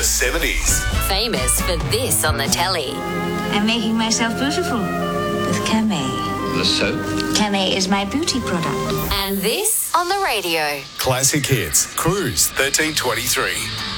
70s. Famous for this on the telly. I'm making myself beautiful with Camay. The soap? Camay is my beauty product. And this on the radio. Classic Hits. Cruise 1323.